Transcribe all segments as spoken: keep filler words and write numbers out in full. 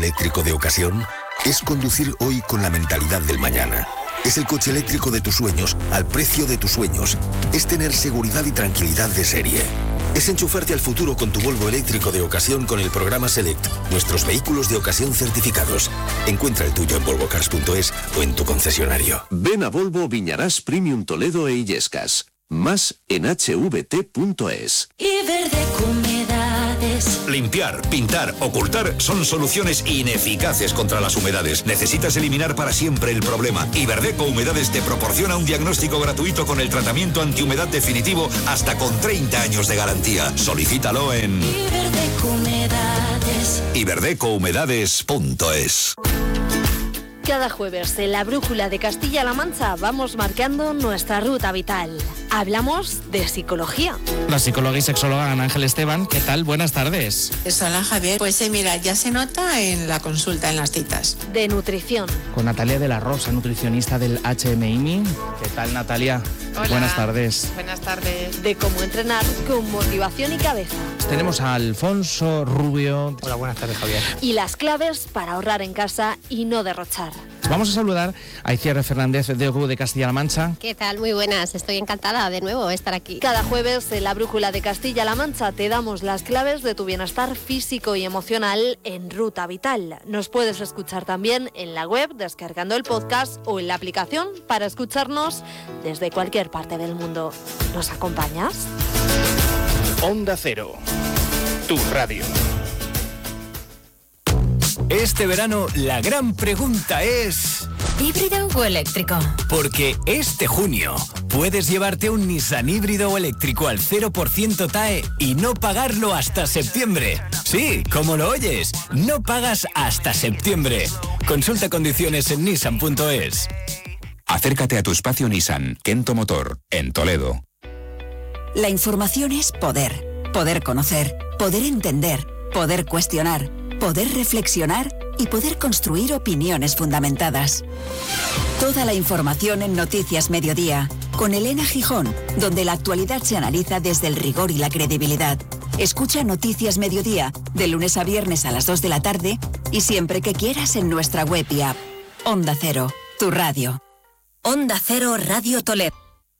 eléctrico de ocasión? Es conducir hoy con la mentalidad del mañana. Es el coche eléctrico de tus sueños al precio de tus sueños. Es tener seguridad y tranquilidad de serie. Es enchufarte al futuro con tu Volvo eléctrico de ocasión con el programa Select. Nuestros vehículos de ocasión certificados. Encuentra el tuyo en volvo cars punto es o en tu concesionario. Ven a Volvo Viñarás Premium Toledo e Illescas. Más en h v t punto es. Iberdeco Humedades. Limpiar, pintar, ocultar son soluciones ineficaces contra las humedades. Necesitas eliminar para siempre el problema. Iberdeco Humedades te proporciona un diagnóstico gratuito con el tratamiento antihumedad definitivo hasta con treinta años de garantía. Solicítalo en Iberdeco Humedades. iberdeco humedades punto es. Cada jueves en la Brújula de Castilla-La Mancha vamos marcando nuestra ruta vital. Hablamos de psicología. La psicóloga y sexóloga Ana Ángel Esteban, ¿qué tal? Buenas tardes. Hola Javier, pues eh, mira, ya se nota en la consulta, en las citas. De nutrición. Con Natalia de la Rosa, nutricionista del H M I M I. ¿Qué tal, Natalia? Hola. Buenas tardes. Buenas tardes. De cómo entrenar con motivación y cabeza. Tenemos a Alfonso Rubio. Hola, buenas tardes, Javier. Y las claves para ahorrar en casa y no derrochar. Vamos a saludar a Itziar Fernández de O C U de Castilla-La Mancha. ¿Qué tal? Muy buenas, estoy encantada de nuevo de estar aquí. Cada jueves en la Brújula de Castilla-La Mancha te damos las claves de tu bienestar físico y emocional en Ruta Vital. Nos puedes escuchar también en la web descargando el podcast o en la aplicación para escucharnos desde cualquier parte del mundo. ¿Nos acompañas? Onda Cero, tu radio. Este verano la gran pregunta es... ¿híbrido o eléctrico? Porque este junio puedes llevarte un Nissan híbrido o eléctrico al cero por ciento T A E y no pagarlo hasta septiembre. Sí, como lo oyes, no pagas hasta septiembre. Consulta condiciones en nissan punto es. Acércate a tu espacio Nissan, Kento Motor, en Toledo. La información es poder. Poder conocer, poder entender, poder cuestionar, poder reflexionar y poder construir opiniones fundamentadas. Toda la información en Noticias Mediodía, con Elena Gijón, donde la actualidad se analiza desde el rigor y la credibilidad. Escucha Noticias Mediodía, de lunes a viernes a las dos de la tarde y siempre que quieras en nuestra web y app. Onda Cero, tu radio. Onda Cero Radio Toledo.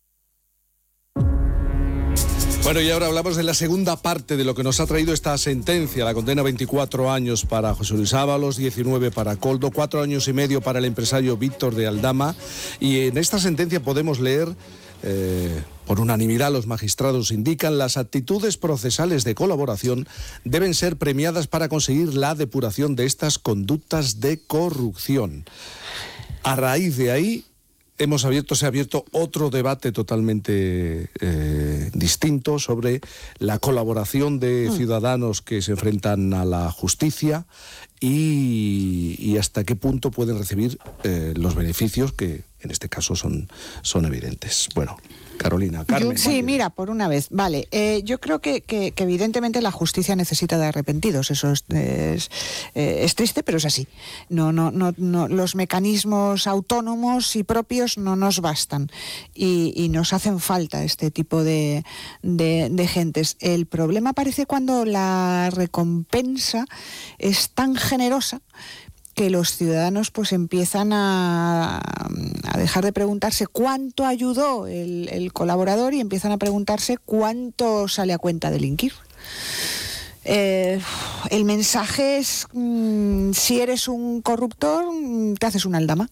Bueno, y ahora hablamos de la segunda parte de lo que nos ha traído esta sentencia. La condena veinticuatro años para José Luis Ábalos, diecinueve para Coldo, cuatro años y medio para el empresario Víctor de Aldama. Y en esta sentencia podemos leer, eh, por unanimidad los magistrados indican, las actitudes procesales de colaboración deben ser premiadas para conseguir la depuración de estas conductas de corrupción. A raíz de ahí... Hemos abierto, se ha abierto otro debate totalmente eh, distinto sobre la colaboración de ciudadanos que se enfrentan a la justicia y, y hasta qué punto pueden recibir eh, los beneficios que en este caso son, son evidentes. Bueno, Carolina, Carmen. Yo, sí, mira, por una vez, vale. Eh, yo creo que, que, que evidentemente la justicia necesita de arrepentidos. Eso es, es, eh, es triste, pero es así. No, no, no, no, los mecanismos autónomos y propios no nos bastan y, y nos hacen falta este tipo de, de, de gentes. El problema aparece cuando la recompensa es tan generosa que los ciudadanos pues empiezan a, a dejar de preguntarse cuánto ayudó el, el colaborador y empiezan a preguntarse cuánto sale a cuenta delinquir. Eh, el mensaje es, mmm, si eres un corruptor, te haces una aldama.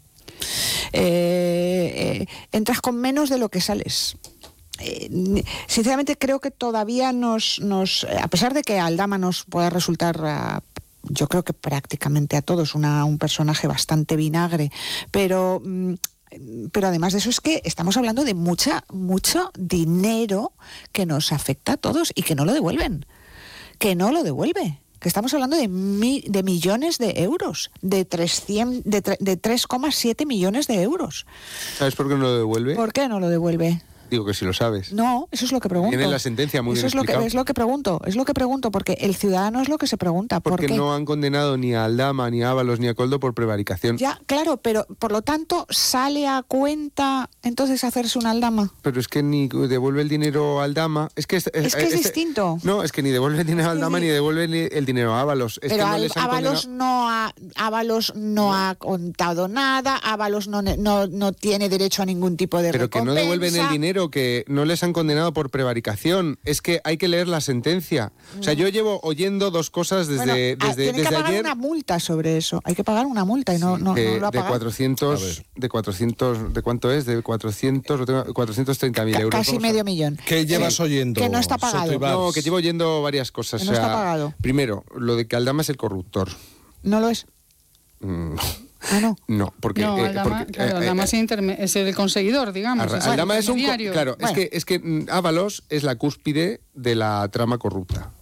Eh, eh, entras con menos de lo que sales. Eh, sinceramente creo que todavía nos, nos, a pesar de que Aldama nos pueda resultar... Uh, yo creo que prácticamente a todos una, un personaje bastante vinagre, pero, pero además de eso es que estamos hablando de mucha, mucho dinero que nos afecta a todos y que no lo devuelven, que no lo devuelve, que estamos hablando de, mi, de millones de euros, de, trescientos, de, de tres coma siete millones de euros. ¿Sabes por qué no lo devuelve? ¿Por qué no lo devuelve? Digo que si lo sabes. No, eso es lo que pregunto. Tiene la sentencia muy eso bien es lo explicado. que es lo que pregunto, es lo que pregunto, porque el ciudadano es lo que se pregunta. ¿Por Porque qué? no han condenado ni a Aldama, ni a Ábalos, ni a Coldo por prevaricación. Ya, claro, pero por lo tanto, ¿sale a cuenta entonces hacerse una Aldama? Pero es que ni devuelve el dinero a Aldama. Es que es, Es que es distinto. No, es que ni devuelve el dinero a Aldama, Sí, sí. ni devuelve ni el dinero a Ábalos. Es Pero que no Al- les han Ábalos condenado- no ha Ábalos no ha contado nada, Ábalos no, ne- no, no tiene derecho a ningún tipo de Pero que no recompensa. devuelven el dinero, que no les han condenado por prevaricación. Es que hay que leer la sentencia. O sea, yo llevo oyendo dos cosas desde, Bueno, ah, desde, tiene desde que pagar ayer. una multa sobre eso. Hay que pagar una multa y no, no, de, no lo ha de pagado. cuatrocientos, de cuatrocientos, ¿de cuánto es? De cuatrocientos, lo tengo, cuatrocientos treinta mil euros. Casi Vamos a- medio millón. ¿Qué llevas Sí. oyendo? Que no está Soto pagado. Ibars? No, que llevo oyendo varias cosas. Que no o sea, está pagado. Primero, lo de que Aldama es el corruptor. No lo es. Mm, Ah, no. No, porque... no, eh, Aldama, porque, claro, eh, Aldama eh, es, interme- es el conseguidor, digamos. Arra- es el Aldama es un... co- intermediario. Claro, Bueno. es que, es que mm, Ábalos es la cúspide de la trama corrupta.